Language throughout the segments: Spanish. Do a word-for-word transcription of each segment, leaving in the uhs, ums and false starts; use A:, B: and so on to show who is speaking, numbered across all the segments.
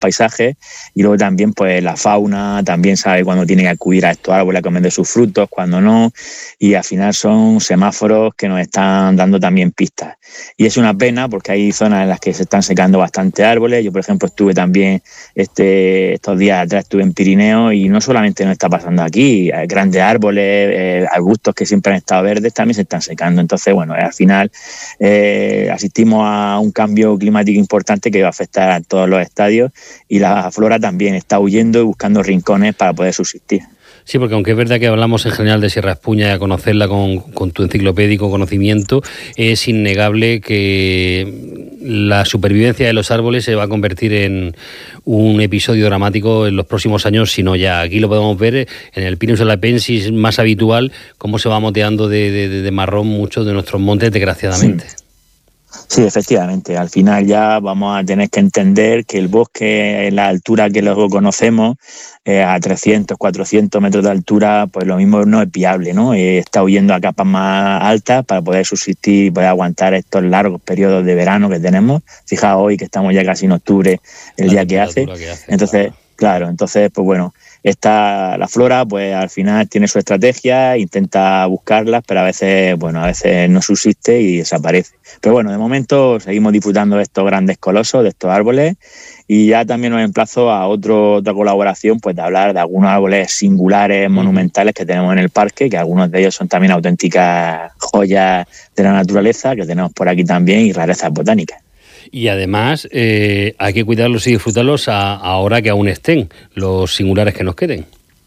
A: paisajes, y luego también pues la fauna también sabe cuándo tiene que acudir a estos árboles a comer de sus frutos, cuándo no, y al final son semáforos que nos están dando también pistas. Y es una pena porque hay zonas en las que se están secando bastante árboles. Yo, por ejemplo, estuve también este, estos días atrás, estuve en Pirineo, y no solamente nos está pasando aquí, hay grandes árboles, eh, arbustos que siempre han estado verdes, también se están secando. Entonces, bueno, al final eh, asistimos a un cambio climático importante que va a afectar a todos los estadios, y la flora también está huyendo y buscando rincones para poder subsistir.
B: Sí, porque aunque es verdad que hablamos en general de Sierra Espuña y a conocerla con, con tu enciclopédico conocimiento, es innegable que la supervivencia de los árboles se va a convertir en un episodio dramático en los próximos años, si no ya. Aquí lo podemos ver en el Pinus alapensis más habitual, cómo se va moteando de, de, de marrón muchos de nuestros montes, desgraciadamente.
A: Sí. Sí, efectivamente. Al final ya vamos a tener que entender que el bosque en la altura que luego conocemos, eh, a trescientos, cuatrocientos metros de altura, pues lo mismo no es viable, ¿no? Eh, está huyendo a capas más altas para poder subsistir y poder aguantar estos largos periodos de verano que tenemos. Fijaos hoy que estamos ya casi en octubre, el la día que hace. que hace. Entonces, claro. claro, entonces, pues bueno, esta, la flora, pues al final tiene su estrategia, intenta buscarlas, pero a veces, bueno, a veces no subsiste y desaparece. Pero bueno, de momento seguimos disfrutando de estos grandes colosos, de estos árboles, y ya también nos emplazo a otro, otra colaboración, pues de hablar de algunos árboles singulares, monumentales que tenemos en el parque, que algunos de ellos son también auténticas joyas de la naturaleza que tenemos por aquí también, y rarezas botánicas.
B: Y además eh, hay que cuidarlos y disfrutarlos a, ahora que aún estén los singulares que nos queden.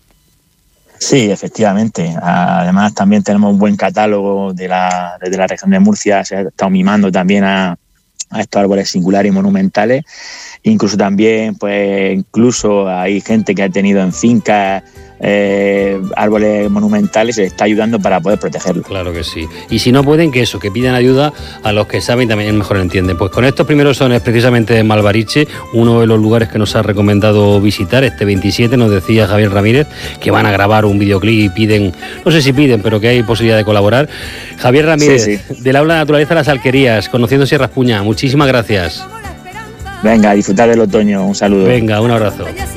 A: Sí, efectivamente. Además también tenemos un buen catálogo de la, desde la región de Murcia. Se ha estado mimando también a, a estos árboles singulares y monumentales. Incluso también, pues incluso hay gente que ha tenido en fincas eh, árboles monumentales y se está ayudando para poder protegerlos.
B: Claro que sí. Y si no pueden, que eso, que pidan ayuda a los que saben y también mejor entienden. Pues con estos primeros sones precisamente de Malvariche, uno de los lugares que nos ha recomendado visitar, este veintisiete, nos decía Javier Ramírez, que van a grabar un videoclip y piden, no sé si piden, pero que hay posibilidad de colaborar. Javier Ramírez, sí, sí. del Aula de Naturaleza Las Alquerías, conociendo Sierra Espuña, muchísimas gracias.
A: Venga, a disfrutar del otoño, un saludo.
B: Venga, un abrazo.